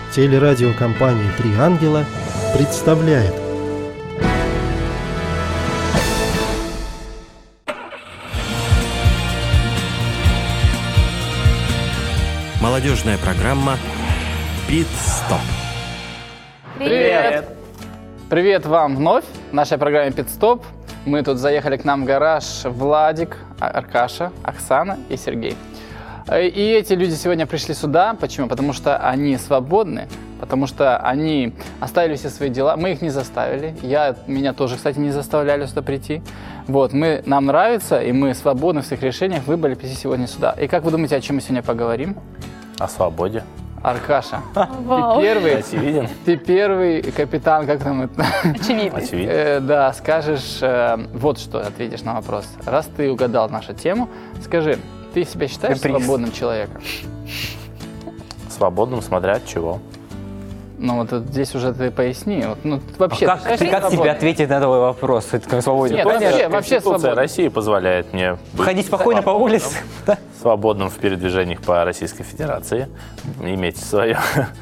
Телерадиокомпания «Три ангела» представляет. Молодежная программа «Пит-стоп». Привет! Привет вам вновь в нашей программе «Пит-стоп». Мы тут заехали к нам в гараж Владик, Аркаша, Оксана и Сергей. И эти люди сегодня пришли сюда. Почему? Потому что они свободны, потому что они оставили все свои дела. Мы их не заставили. Меня тоже, кстати, не заставляли сюда прийти. Вот, нам нравится, и мы свободны в своих решениях, выбрали прийти сегодня сюда. И как вы думаете, о чем мы сегодня поговорим? О свободе. Аркаша, ты первый капитан, как там это? Очевидно. Да, скажешь, вот что ответишь на вопрос. Раз ты угадал нашу тему, скажи, ты себя считаешь свободным человеком? Свободным, смотря от чего. Ну вот здесь уже ты поясни. Вообще, как тебе ответить на твой вопрос? Ты свободен? Нет, вообще Конституция России позволяет мне ходить спокойно по улице. Свободным в передвижениях по Российской Федерации, иметь свое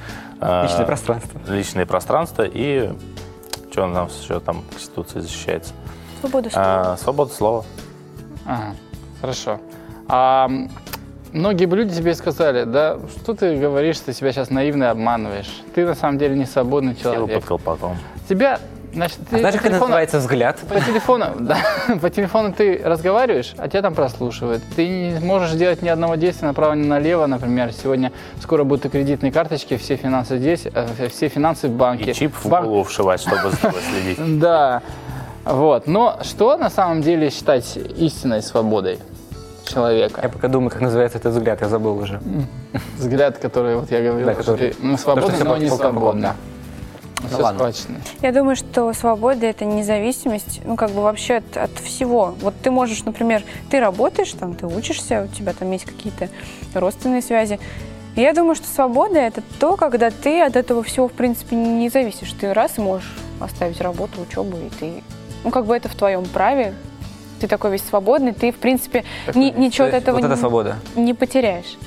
личное пространство и что у нас еще там Конституция защищается? Свобода слова. Свобода слова. Ага, хорошо. Многие бы люди тебе сказали, да, что ты говоришь, ты себя сейчас наивно обманываешь. Ты на самом деле не свободный человек. Сел под колпаком. Тебя, значит, ты знаешь, как это называется взгляд? По телефону ты разговариваешь, а тебя там прослушивают. Ты не можешь делать ни одного действия направо, ни налево. Например, сегодня скоро будут и кредитные карточки, все финансы здесь, все финансы в банке. И чип в голову вшивать, чтобы за тобой следить. Да, вот. Но что на самом деле считать истинной свободой человека? Я пока думаю, как называется этот взгляд, я забыл уже. Взгляд, который, вот я говорил, да, что ты свободный, но не свободный. Все схвачено. Я думаю, что свобода – это независимость, вообще от всего. Вот ты можешь, например, ты работаешь, там, ты учишься, у тебя там есть какие-то родственные связи. И я думаю, что свобода – это то, когда ты от этого всего, в принципе, не зависишь. Ты раз можешь оставить работу, учебу, и ты… это в твоем праве. Ты такой весь свободный, ты, в принципе, ничего от этого вот это свобода. Не потеряешь.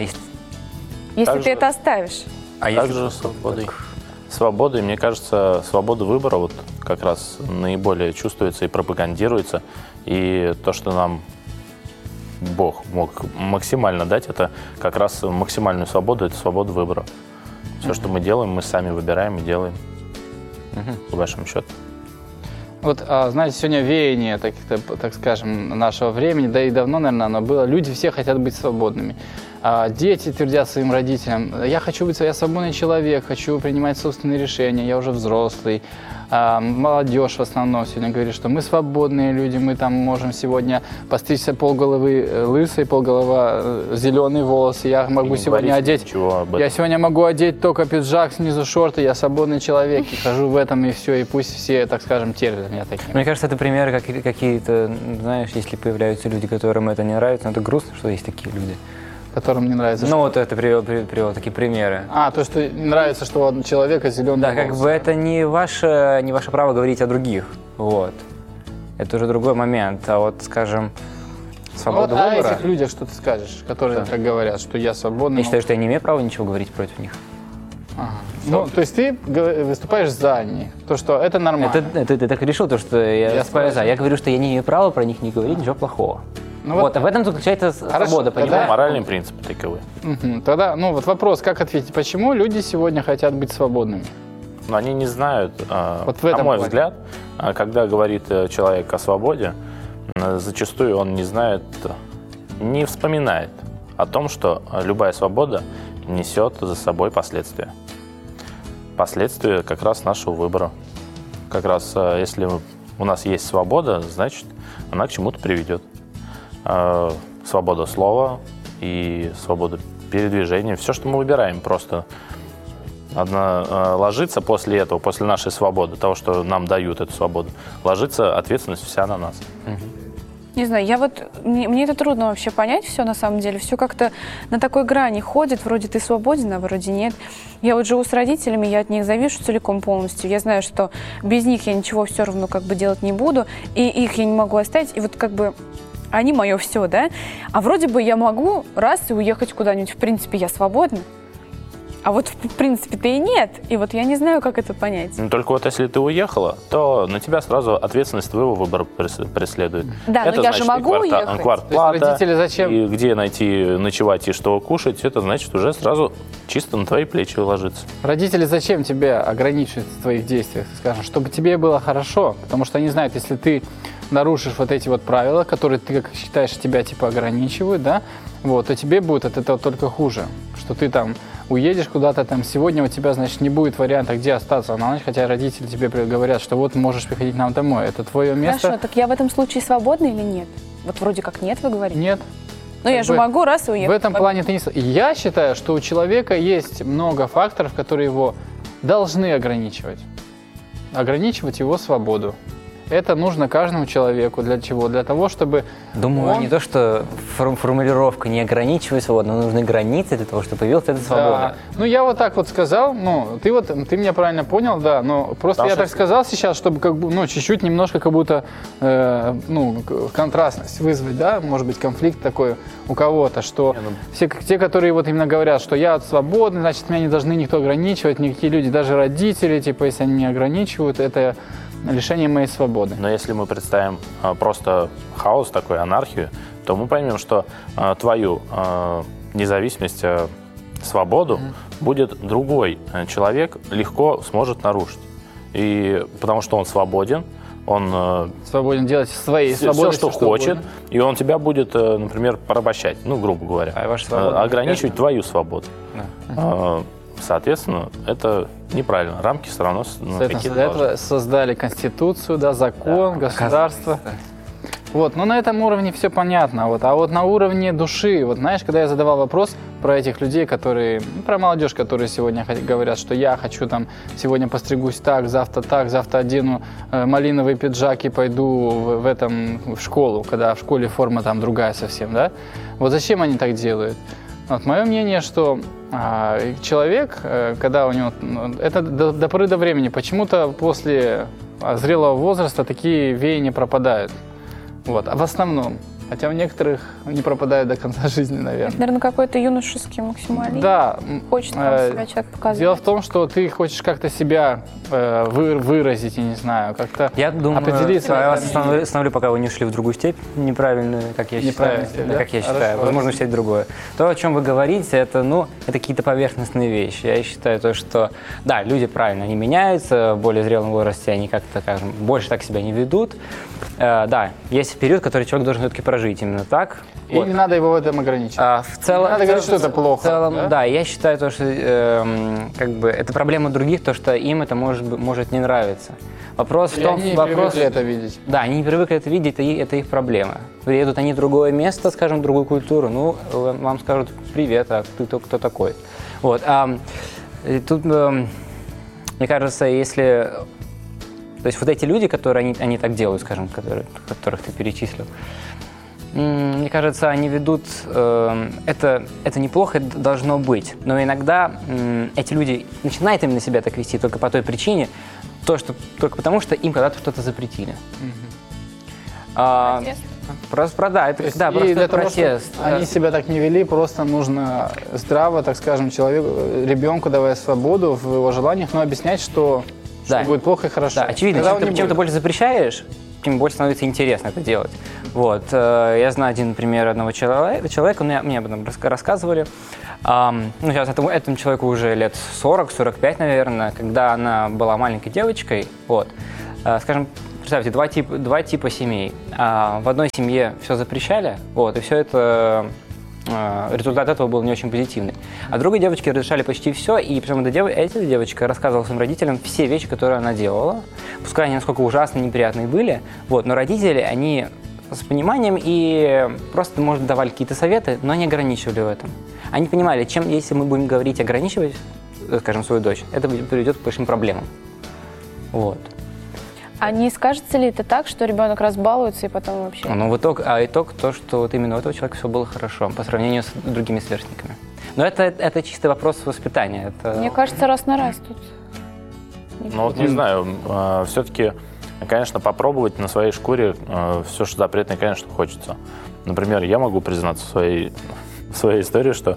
Если ты это оставишь. Также свободой, мне кажется, свобода выбора вот как раз наиболее чувствуется и пропагандируется. И то, что нам Бог мог максимально дать, это как раз максимальную свободу, это свобода выбора. Все, что мы делаем, мы сами выбираем и делаем, по большому счету. Вот, знаете, сегодня веяние, так скажем, нашего времени, да и давно, наверное, оно было. Люди все хотят быть свободными. Дети твердят своим родителям: я свободный человек, хочу принимать собственные решения, я уже взрослый. Молодежь в основном сегодня говорит, что мы свободные люди, мы там можем сегодня постричься полголовы лысой, полголова зеленые волосы, я могу сегодня одеть, я сегодня могу одеть только пиджак, снизу шорты, я свободный человек, и хожу в этом, и все, и пусть все, так скажем, терпят меня таким. Мне кажется, это примеры какие-то, знаешь, если появляются люди, которым это не нравится, но это грустно, что есть такие люди. Которым не нравится. Вот это привел такие примеры. То, что нравится, что у человека зеленый волос. Да, как бы это не ваше право говорить о других. Вот. Это уже другой момент. А вот, скажем, свобода выбора. А этих людях что ты скажешь, которые так говорят, что я свободный? Я считаю, что я не имею права ничего говорить против них. То есть ты выступаешь за них, то, что это нормально. Ты так решил, то, что я выступаю за. Я говорю, что я не имею права про них не говорить ничего плохого. А в этом заключается свобода, понимаешь? Моральные принципы таковы. Тогда, вот вопрос, как ответить, почему люди сегодня хотят быть свободными? Они не знают, на мой взгляд, когда говорит человек о свободе, зачастую он не знает, не вспоминает о том, что любая свобода несет за собой последствия. Последствия как раз нашего выбора. Как раз если у нас есть свобода, значит, она к чему-то приведет. Свобода слова и свобода передвижения. Все, что мы выбираем, просто ложится после этого, после нашей свободы, того, что нам дают эту свободу, ложится ответственность вся на нас. Не знаю, мне это трудно вообще понять все на самом деле. Все как-то на такой грани ходит, вроде ты свободен, а вроде нет. Я вот живу с родителями, я от них завишу целиком полностью. Я знаю, что без них я ничего все равно делать не буду, и их я не могу оставить. И они мое все, да? А вроде бы я могу раз и уехать куда-нибудь. В принципе, я свободна. А вот в принципе-то и нет. И вот я не знаю, как это понять. Но только вот если ты уехала, то на тебя сразу ответственность твоего выбора преследует. Да, это но я значит, же могу уехать. Квартплата, родители зачем? и где найти ночевать и что кушать, это значит уже сразу чисто на твои плечи ложится. Родители зачем тебя ограничивают в твоих действиях, скажем, чтобы тебе было хорошо, потому что они знают, если ты нарушишь вот эти вот правила, которые ты, как считаешь, тебя типа ограничивают, да, вот, то тебе будет от этого только хуже, что ты там уедешь куда-то там, сегодня у тебя, значит, не будет варианта, где остаться на ночь, хотя родители тебе говорят, что вот можешь приходить к нам домой, это твое место. Хорошо, так я в этом случае свободна или нет? Вот вроде как нет, вы говорите. Нет. Но я же могу раз и уехать. В этом плане ты не... Я считаю, что у человека есть много факторов, которые его должны ограничивать. Ограничивать его свободу. Это нужно каждому человеку. Для чего? Для того, чтобы... Думаю, не то, что формулировка не ограничивает свободу, но нужны границы для того, чтобы появилась эта свобода. Да. Ну, я вот так вот сказал, ты меня правильно понял, да, но просто я так сказал сейчас, чтобы как бы, чуть-чуть немножко как будто, контрастность вызвать, да, может быть, конфликт такой у кого-то, что все те, которые вот именно говорят, что я свободный, значит, меня не должны никто ограничивать, никакие люди, даже родители, типа, если они меня ограничивают, это лишение моей свободы. Но если мы представим просто хаос, такой анархию, то мы поймем, что твою независимость, свободу будет другой человек легко сможет нарушить. И потому что он свободен, он свободен делать своей свободой все, что хочет, и он тебя будет, например, порабощать, грубо говоря, ограничивать твою свободу. Да. Соответственно, это неправильно. Рамки все равно какие-то для этого создали Конституцию, да, закон, государство. Вот, но на этом уровне все понятно. А вот на уровне души, вот знаешь, когда я задавал вопрос про этих людей, которые, про молодежь, которые сегодня говорят, что я хочу там сегодня постригусь так, завтра одену малиновый пиджак и пойду в школу, когда в школе форма там другая совсем, да? Вот зачем они так делают? Вот мое мнение, что человек, когда у него... Это до поры до времени. Почему-то после зрелого возраста такие веяния пропадают. Вот. А в основном. Хотя у некоторых не пропадают до конца жизни, наверное. Это, наверное, какой-то юношеский максимализм. Да. Хочет себя человек показывать. Дело в том, что ты хочешь как-то себя выразить, я не знаю, как-то я думаю, определиться. Я вас остановлю, пока вы не ушли в другую степь неправильную, как я считаю. Как я считаю. Возможно, считать другое. То, о чем вы говорите, это какие-то поверхностные вещи. Я считаю, что, да, люди правильно, они меняются, в более зрелом возрасте они как-то, скажем, больше так себя не ведут. Да, есть период, который человек должен все-таки прожить именно так. И не надо его в этом ограничивать. В целом, не надо говорить, что это плохо. В целом, да, я считаю, что это проблема других, то, что им это может не нравиться. Вопрос в том, они не привыкли это видеть. Да, они не привыкли это видеть, это их проблема. Приедут они в другое место, скажем, в другую культуру, вам скажут: привет, а ты кто такой? Вот. Тут, мне кажется, если... То есть вот эти люди, которые они так делают, скажем, которых ты перечислил, мне кажется, они ведут... Это неплохо, это должно быть. Но иногда эти люди начинают именно себя так вести только по той причине, только потому, что им когда-то что-то запретили. Просто для того, протест. Чтобы они себя так не вели, просто нужно здраво, так скажем, ребенку давая свободу в его желаниях, но объяснять, что будет плохо и хорошо. Да, очевидно, чем ты больше запрещаешь, тем больше становится интересно это делать. Вот. Я знаю один пример одного человека, мне об этом рассказывали. Сейчас этому человеку уже лет 40-45, наверное, когда она была маленькой девочкой. Вот. Скажем, представьте, два типа семей. В одной семье все запрещали, и все это... Результат этого был не очень позитивный. А другой девочке разрешали почти все, и причем эта девочка рассказывала своим родителям все вещи, которые она делала, пускай они насколько ужасные, неприятные были, но родители, они с пониманием и просто, может, давали какие-то советы, но не ограничивали в этом. Они понимали, если мы будем говорить ограничивать, скажем, свою дочь, это приведет к большим проблемам. Вот. А не скажется ли это так, что ребенок разбалуется и потом вообще... Итог то, что вот именно у этого человека все было хорошо по сравнению с другими сверстниками. Но это чистый вопрос воспитания. Мне кажется, раз на раз тут... Не знаю, все-таки, конечно, попробовать на своей шкуре все, что запретное, конечно, хочется. Например, я могу признаться в своей истории, что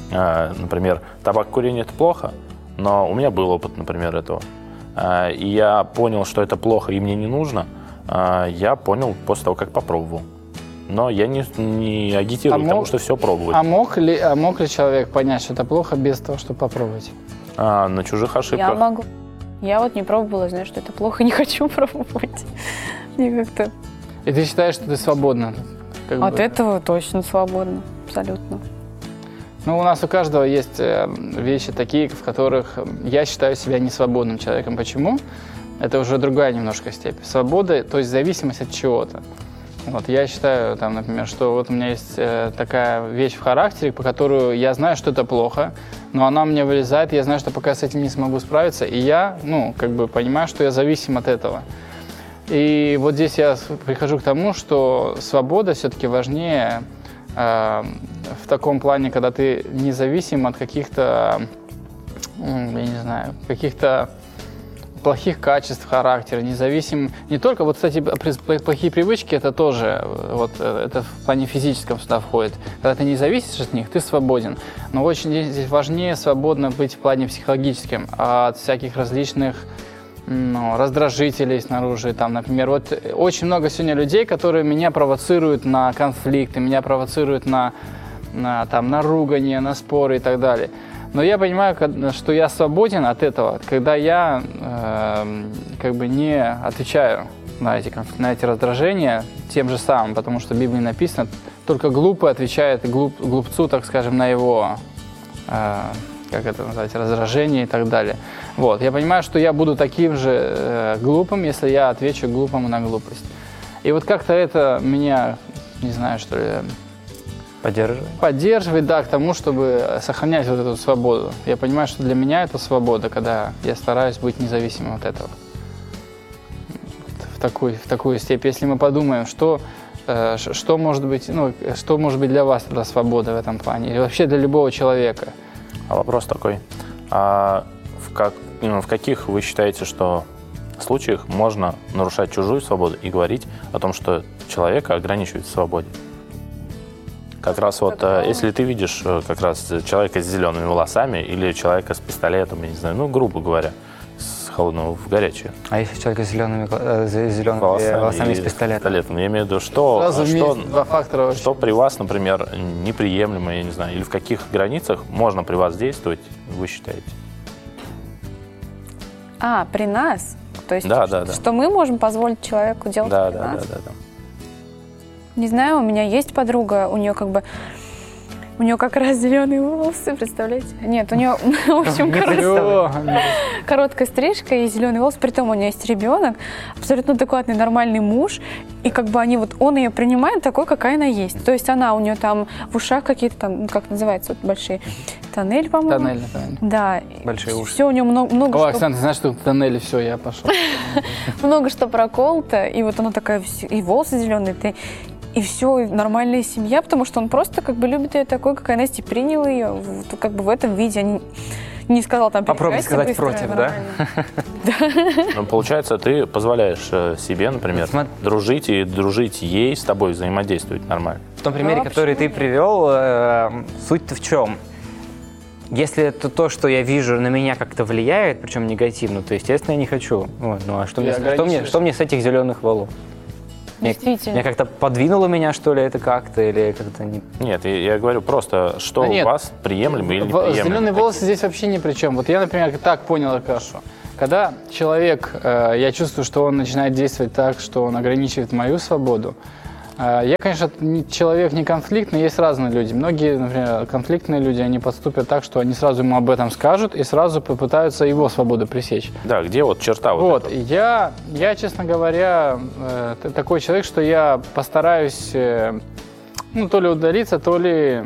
например, табак, курение – это плохо, но у меня был опыт, например, этого. И я понял, что это плохо и мне не нужно, я понял после того, как попробовал. Но я не агитирую к тому, что все пробовать. А мог ли человек понять, что это плохо, без того, чтобы попробовать? На чужих ошибках. Я могу. Я вот не пробовала, знаю, что это плохо, не хочу пробовать. Мне как-то... И ты считаешь, что ты свободна? От этого точно свободна, абсолютно. Ну, у нас у каждого есть вещи такие, в которых я считаю себя несвободным человеком. Почему? Это уже другая немножко степень. Свобода, то есть зависимость от чего-то. Вот, я считаю, там, например, что вот у меня есть такая вещь в характере, по которой я знаю, что это плохо, но она мне вылезает, и я знаю, что пока с этим не смогу справиться, и я, понимаю, что я зависим от этого. И вот здесь я прихожу к тому, что свобода все-таки важнее в таком плане, когда ты независим от каких-то, каких-то плохих качеств характера, независим не только, вот, кстати, плохие привычки, это тоже, вот, это в плане физическом сюда входит. Когда ты не зависишь от них, ты свободен. Но очень здесь важнее свободно быть в плане психологическом от всяких различных раздражителей снаружи. Там, например, вот очень много сегодня людей, которые меня провоцируют на конфликты, меня провоцируют на ругание, на споры и так далее. Но я понимаю, что я свободен от этого, когда я не отвечаю на эти раздражения тем же самым, потому что в Библии написано, только глупый отвечает глупцу, так скажем, на его, раздражение и так далее. Вот. Я понимаю, что я буду таким же глупым, если я отвечу глупому на глупость. И вот как-то это меня, не знаю, что ли... Поддерживает, да, к тому, чтобы сохранять вот эту свободу. Я понимаю, что для меня это свобода, когда я стараюсь быть независимым от этого. В такую степень. Если мы подумаем, что может быть для вас тогда свобода в этом плане, или вообще для любого человека. А вопрос такой. В каких вы считаете, что случаях можно нарушать чужую свободу и говорить о том, что человека ограничивают в свободе? Как раз вот, если ты видишь как раз человека с зелеными волосами или человека с пистолетом, я не знаю, грубо говоря, с холодного в горячее. А если человек с зелеными волосами и с пистолетом? Я имею в виду, что при вас, например, неприемлемо, я не знаю, или в каких границах можно при вас действовать, вы считаете? При нас? То есть, да. Что мы можем позволить человеку делать при нас? Да. Не знаю, у меня есть подруга, у нее как раз зеленые волосы, представляете? Нет, у нее, в общем, короткая стрижка и зеленые волосы. Притом у нее есть ребенок, абсолютно адекватный, нормальный муж. И он ее принимает такой, какая она есть. То есть у нее там в ушах какие-то там, как называется, большие тоннели, по-моему. Тоннели. Да. Большие уши. Все у нее много. Оксана, ты знаешь, что в тоннеле, все, я пошел. Много что проколото, и вот она такая, и волосы зеленые, и все, и нормальная семья, потому что он просто любит ее такой, какая она есть, и принял ее в этом виде. Не сказал там... Попробуй сказать против, да? Да. Получается, ты позволяешь себе, например, дружить ей, с тобой взаимодействовать нормально. В том примере, который ты привел, суть-то в чем? Если это то, что я вижу, на меня как-то влияет, причем негативно, то, естественно, я не хочу. А что мне с этих зеленых волос? Меня как-то подвинуло меня, что ли, это как-то, или как-то не... Нет, я говорю просто, что у вас приемлемо или неприемлемо. Зеленые волосы здесь вообще ни при чем. Вот я, например, так понял Аркашу. Когда человек, я чувствую, что он начинает действовать так, что он ограничивает мою свободу, я, конечно, человек не конфликтный, есть разные люди. Многие, например, конфликтные люди, они поступят так, что они сразу ему об этом скажут и сразу попытаются его свободу пресечь. Да, где вот черта вот эта? Я, честно говоря, такой человек, что я постараюсь... то ли удалиться, то ли...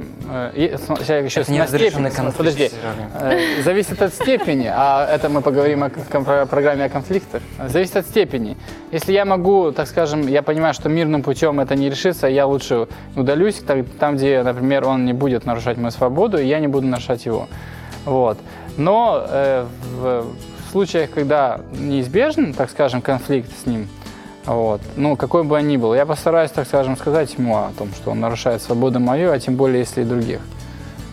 Подожди. Зависит от степени, а это мы поговорим о программе о конфликтах. Зависит от степени. Если я могу, так скажем, я понимаю, что мирным путем это не решится, я лучше удалюсь там, где, например, он не будет нарушать мою свободу, и я не буду нарушать его. Вот. Но в случаях, когда неизбежен, так скажем, конфликт с ним, какой бы он ни был, я постараюсь, так скажем, сказать ему о том, что он нарушает свободу мою, а тем более, если и других.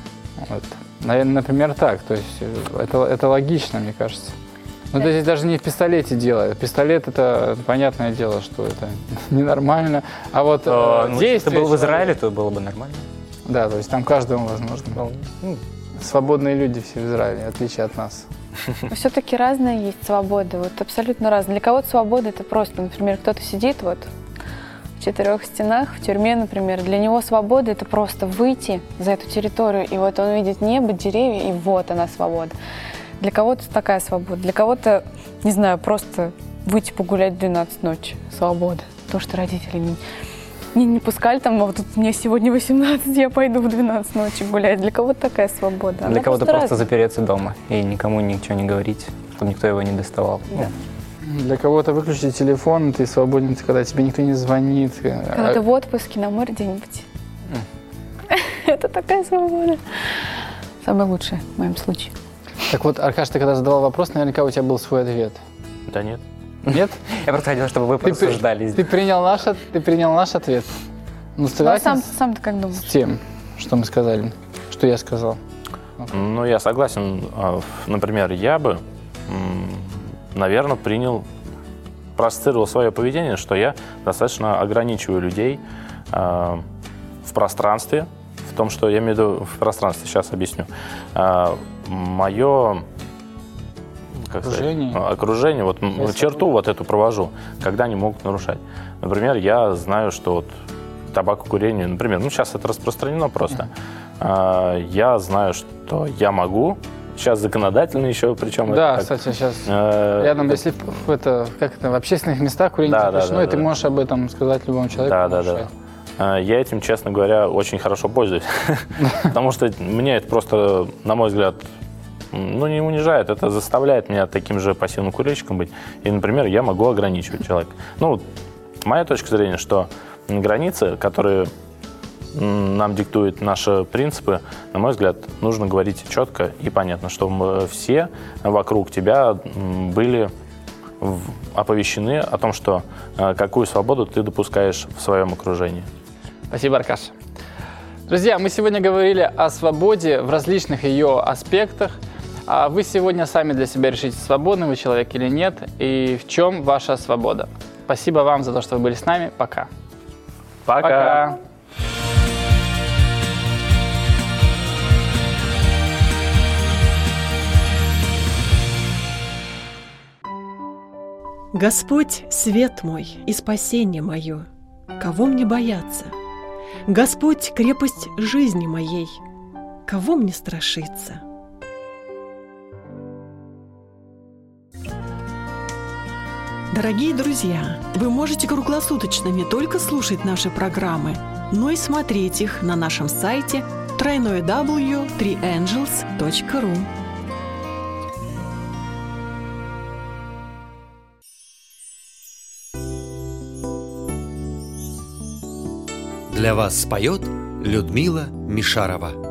Вот. Наверное, например, так. То есть это логично, мне кажется. Ну, то есть даже не в пистолете дело. Пистолет — это понятное дело, что это ненормально. А вот если ты был в Израиле, то было бы нормально. Да, то есть там каждому возможно. Свободные люди все в Израиле, в отличие от нас. Все-таки разная есть свобода, вот абсолютно разная. Для кого-то свобода — это просто, например, кто-то сидит вот в 4 стенах, в тюрьме, например. Для него свобода — это просто выйти за эту территорию, и вот он видит небо, деревья, и вот она свобода. Для кого-то такая свобода, для кого-то, не знаю, просто выйти погулять в 12 ночи. Свобода. То, что родители не пускали там, вот тут мне сегодня 18, я пойду в 12 ночи гулять. Для кого-то такая свобода. Для кого-то просто запереться дома и никому ничего не говорить, чтобы никто его не доставал. Да. Для кого-то выключить телефон, ты свободен, когда тебе никто не звонит. Когда ты в отпуске на море где-нибудь. Это такая свобода. Самое лучшее в моем случае. Так вот, Аркаш, ты когда задавал вопрос, наверняка у тебя был свой ответ. Да нет. Нет? Я просто хотел, чтобы вы порассуждали. Ты принял наш ответ? Ну, согласен сам ты как думаешь? С тем, что мы сказали, что я сказал? Ну, я согласен. Например, я бы, наверное, проецировал свое поведение, что я достаточно ограничиваю людей в пространстве, в том, что я имею в виду в пространстве, сейчас объясню. Мое окружение, вот черту вот эту провожу, когда они могут нарушать. Например, я знаю, что вот табакокурение, например, ну сейчас это распространено просто. Я знаю, что я могу. Сейчас законодательно еще, причем... Да, это кстати, сейчас рядом, если в общественных местах курение запрещено, и ты можешь об этом сказать любому человеку. Да. Я этим, честно говоря, очень хорошо пользуюсь. Потому что мне это просто, на мой взгляд, не унижает, это заставляет меня таким же пассивным курильщиком быть. И, например, я могу ограничивать человека. Ну, моя точка зрения, что границы, которые нам диктуют наши принципы, на мой взгляд, нужно говорить четко и понятно, чтобы все вокруг тебя были оповещены о том, что какую свободу ты допускаешь в своем окружении. Спасибо, Аркаш. Друзья, мы сегодня говорили о свободе в различных ее аспектах. А вы сегодня сами для себя решите, свободный вы человек или нет, и в чем ваша свобода. Спасибо вам за то, что вы были с нами. Пока. Пока. Господь — свет мой и спасение мое, кого мне бояться? Господь — крепость жизни моей, кого мне страшиться? Дорогие друзья, вы можете круглосуточно не только слушать наши программы, но и смотреть их на нашем сайте www.3angels.ru. Для вас споет Людмила Мишарова.